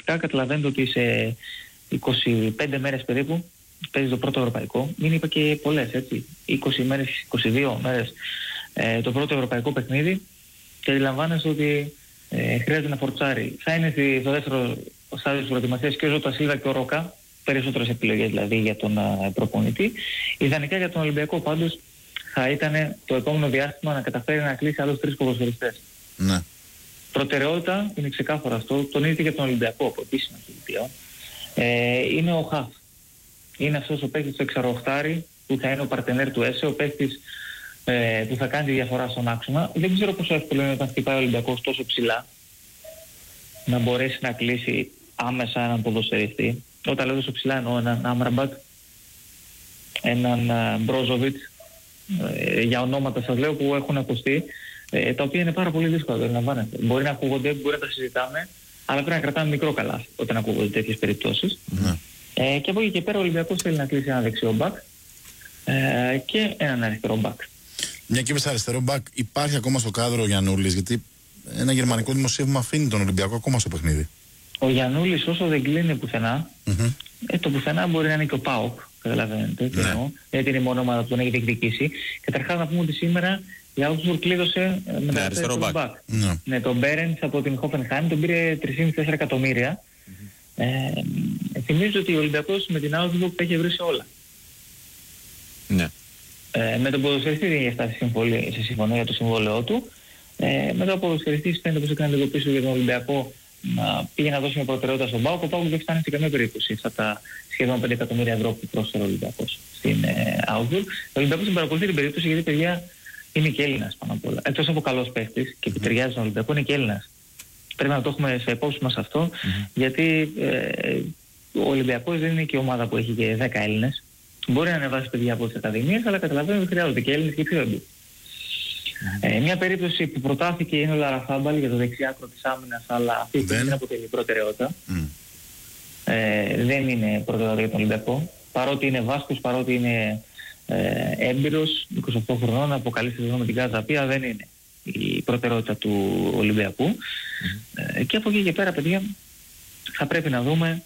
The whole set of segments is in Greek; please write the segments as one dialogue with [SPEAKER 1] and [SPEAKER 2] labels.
[SPEAKER 1] αγωνιστικά. Καταλαβαίνετε ότι σε 25 μέρες περίπου παίζει το πρώτο ευρωπαϊκό. Μην είπα και πολλές, έτσι. 20 μέρες, 22 μέρες το πρώτο ευρωπαϊκό παιχνίδι και αντιλαμβάνεστε ότι χρειάζεται να φορτσάρει. Θα είναι στο δεύτερο στάδιο της προετοιμασίας και ο Ζώτα Σίλβα και ο Ρόκα, περισσότερες επιλογές δηλαδή για τον προπονητή. Ιδανικά για τον Ολυμπιακό πάντως θα ήταν το επόμενο διάστημα να καταφέρει να κλείσει άλλους 3 ποδοσφαιριστές.
[SPEAKER 2] Ναι.
[SPEAKER 1] Προτεραιότητα είναι ξεκάθαρο αυτό, τονίζεται για τον Ολυμπιακό από επίσημα πλέον. Είναι ο Χαφ. Είναι αυτός ο παίκτης του εξαρροχτάρι που θα είναι ο παρτενέρ του ΕΣΕ, ο παίκτης που θα κάνει τη διαφορά στον άξονα. Δεν ξέρω πόσο εύκολο είναι όταν χτυπάει ο Ολυμπιακός τόσο ψηλά να μπορέσει να κλείσει άμεσα έναν ποδοσφαιριστή. Όταν λέω τόσο ψηλά εννοώ έναν Άμραμπατ, έναν Μπρόζοβιτς, για ονόματα σας λέω που έχουν ακουστεί, τα οποία είναι πάρα πολύ δύσκολα, το αντιλαμβάνεστε. Μπορεί να ακούγονται, μπορεί να τα συζητάμε, αλλά πρέπει να κρατάμε μικρό καλάθι όταν ακούγονται τέτοιες περιπτώσεις. Και από εκεί και πέρα ο Ολυμπιακός θέλει να κλείσει ένα δεξιό μπακ και έναν αριστερό μπακ.
[SPEAKER 2] Μια και είπες αριστερό μπακ, υπάρχει ακόμα στο κάδρο ο Γιαννούλης, γιατί ένα γερμανικό δημοσίευμα αφήνει τον Ολυμπιακό ακόμα στο παιχνίδι.
[SPEAKER 1] Ο Γιαννούλης όσο δεν κλείνει πουθενά, το πουθενά μπορεί να είναι και ο ΠΑΟΚ, καταλαβαίνετε, γιατί είναι η μόνο ομάδα που τον έχει διεκδικήσει. Καταρχάς να πούμε ότι σήμερα η Augsburg κλείδωσε με τα αριστερό μπακ. Ναι, τον Μπέρενς από την Hoffenheim τον πήρε 3,5-4 εκατομμύρια. Θυμίζω ότι ο Ολυμπιακός με την Augsburg τα έχει βρει σε όλα.
[SPEAKER 2] Ναι.
[SPEAKER 1] Με τον ποδοσφαιριστή δεν είχε φτάσει σε συμφωνία για το συμβόλαιό του. Μετά ο ποδοσφαιριστής φαίνεται πως έκανε λίγο πίσω για τον Ολυμπιακό, πήγε να δώσει μια προτεραιότητα στον ΠΑΟΚ. Ο ΠΑΟΚ δεν φτάνει σε καμία περίπτωση αυτά τα σχεδόν 5 εκατομμύρια ευρώ που πρόσφερε ο Ολυμπιακός στην Augsburg. Ο Ολυμπιακός παρακολουθεί την περίπτωση γιατί παιδιά είναι και Έλληνας πάνω απ' όλα. Εκτός από καλός παίχτης και που ταιριάζει στον Ολυμπιακό, είναι και Έλληνας. Πρέπει να το έχουμε σε υπόψη μας αυτό, γιατί ο Ολυμπιακός δεν είναι και ομάδα που έχει και 10 Έλληνες. Μπορεί να ανεβάσει παιδιά από τις ακαδημίες, αλλά καταλαβαίνω ότι χρειάζονται και Έλληνες και πιο έμπειροι. Μια περίπτωση που προτάθηκε είναι ο Λαραφάμπαλ για το δεξιάκρο της άμυνας, αλλά αυτή δεν αποτελεί προτεραιότητα. Δεν είναι προτεραιότητα για τον Ολυμπιακό. Παρότι είναι Βάσκος, παρότι είναι έμπειρος, 28 χρονών, αποκαλύψει εδώ με την Καζαπία, δεν είναι η προτεραιότητα του Ολυμπιακού. Και από εκεί και πέρα, παιδιά, θα πρέπει να δούμε,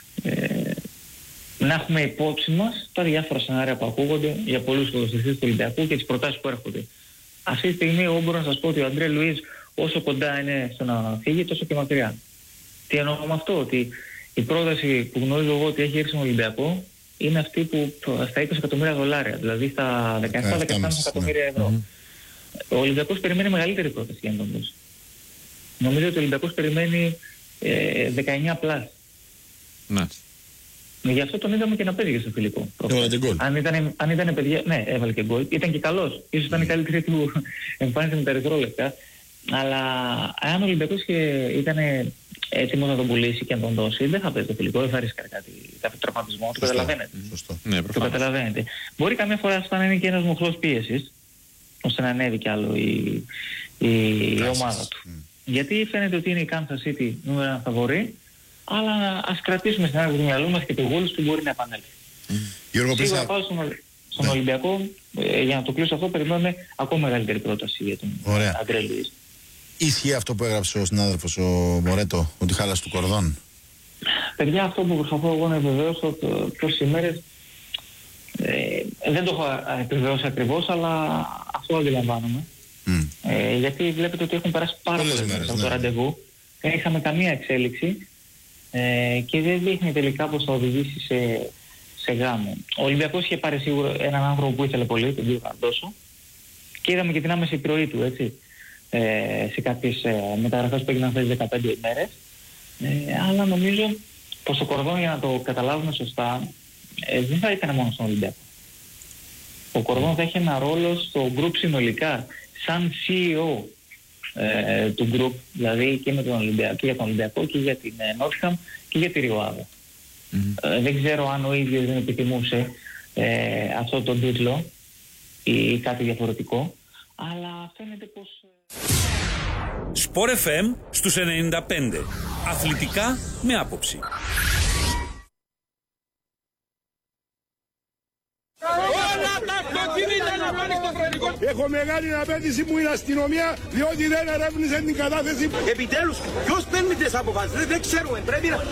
[SPEAKER 1] να έχουμε υπόψη μας τα διάφορα σενάρια που ακούγονται για πολλούς ποδοσφαιριστές του Ολυμπιακού και τις προτάσεις που έρχονται. Αυτή τη στιγμή εγώ μπορώ να σας πω ότι ο Αντρέ Λουίζ όσο κοντά είναι στο να φύγει, τόσο και μακριά. Τι εννοώ με αυτό? Ότι η πρόταση που γνωρίζω εγώ ότι έχει έρθει στον Ολυμπιακό είναι αυτή που στα 20 εκατομμύρια δολάρια, δηλαδή στα 17-18 εκατομμύρια ευρώ. Ο Ολυμπιακός περιμένει μεγαλύτερη πρόταση για να τον δώσει. Νομίζω ότι ο Ολυμπιακός περιμένει 19 πλάς. Ναι. Γι' αυτό τον είδαμε και να παίζει στο φιλικό. Αν ήταν παιδιά, ναι, έβαλε και γκολ. Ήταν και καλός. Ίσως ήταν η καλύτερη του εμφάνιση με τα ερυθρόλευκα. Αλλά αν ο Ολυμπιακός ήταν έτοιμος να τον πουλήσει και να τον δώσει, δεν θα παίζει το φιλικό, δεν θα ρίσκαρε κάποιο τραυματισμό. Το καταλαβαίνετε.
[SPEAKER 2] Ναι,
[SPEAKER 1] το καταλαβαίνετε. Μπορεί καμιά φορά αυτό να είναι και ένας μοχλός πίεσης, ώστε να ανέβει κι άλλο η ομάδα του. Γιατί φαίνεται ότι είναι η Kansas City νούμερο ένα φαβορί, αλλά ας κρατήσουμε στην άκρη του μυαλού μας και το Wolves που μπορεί να επανέλθει. Σίγουρα πάω στον Ολυμπιακό, για να το κλείσω αυτό, περιμένουμε ακόμα μεγαλύτερη πρόταση για τον Αντρέ Λουίζ.
[SPEAKER 2] Ισχύει αυτό που έγραψε ο συνάδελφος ο Μορέτο, ότι χάλασε του κορδόν?
[SPEAKER 1] Παιδιά, αυτό που προσπαθώ εγώ να επιβεβαιώσω τόσες ημέρες, δεν το έχω επιβεβαιώσει ακριβώς, αλλά αυτό αντιλαμβάνομαι. Γιατί βλέπετε ότι έχουν περάσει πάρα πολλές μέρες από το ραντεβού, δεν είχαμε καμία εξέλιξη και δεν δείχνει τελικά πως θα οδηγήσει σε γάμο. Ο Ολυμπιακός είχε πάρει σίγουρα έναν άνθρωπο που ήθελε πολύ, τον κύριο Καρντόσο, και είδαμε και την άμεση πνοή του, έτσι, σε κάποιες μεταγραφές που έγιναν αυτές τις 15 ημέρες. Αλλά νομίζω πως το κορδόν, για να το καταλάβουμε σωστά, δεν θα ήταν μόνο στον Ολυμπιακό. Ο κορδόν θα έχει ένα ρόλο στο group συνολικά, σαν CEO του group, δηλαδή και, με τον Ολυμπιακό, και για τον Ολυμπιακό και για την Νότιχαμ και για τη Ριοάδα. Δεν ξέρω αν ο ίδιος δεν επιθυμούσε αυτό τον τίτλο ή κάτι διαφορετικό, αλλά φαίνεται πως...
[SPEAKER 3] Sport FM στους 95. Αθλητικά με άποψη.
[SPEAKER 4] Έχω μεγάλη απέτηση που είναι αστυνομία, διότι δεν ερεύνησε την κατάθεση.
[SPEAKER 5] Επιτέλους, ποιος παίρνει τις αποφάσεις? Δεν ξέρουμε, πρέπει να...